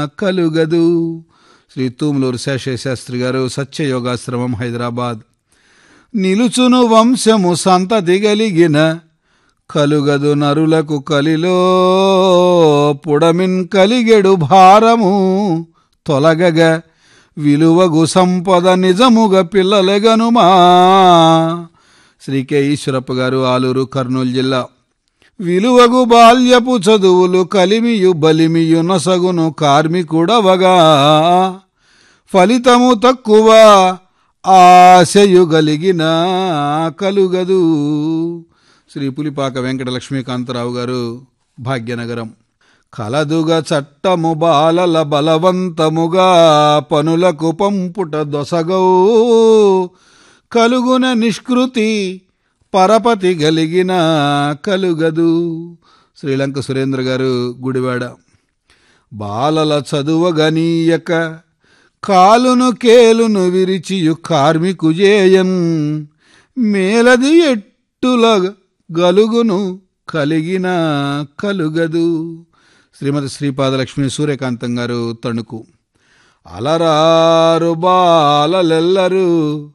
కలుగదు. శ్రీ తూములూరు శేషశాస్త్రి గారు, సత్యయోగాశ్రమం, హైదరాబాద్. నిలుచును వంశము సంతతి గలిగిన కలుగదు నరులకు కలిలో పుడమిన్ కలిగెడు భారము తొలగగ విలువగు సంపద నిజముగ పిల్లలెగనుమా. శ్రీ కె ఈశ్వరప్ప గారు, ఆలూరు, కర్నూలు జిల్లా. విలువగు బాల్యపు చదువులు కలిమియు బలిమియు నొసగును కార్మికుడవగా ఫలితము తక్కువ ఆశయు గలిగిన కలుగదు. శ్రీ పులిపాక వెంకట లక్ష్మీకాంతరావు గారు, భాగ్యనగరం. కలదుగా చట్టము బాలల బలవంతముగా పనులకు పంపుట దొసగౌ కలుగున నిష్కృతి పరపతి గలిగిన కలుగదు. శ్రీలంక సురేంద్ర గారు, గుడివాడ. బాలల చదువగనీయక కాలును కేలును విరిచియు కార్మికుజేయన్ మేలది ఎట్టుల గలుగును కలిగిన కలుగదు. శ్రీమతి శ్రీపాదలక్ష్మి సూర్యకాంతం గారు, తణుకు. అలరారు బాలలెల్లరూ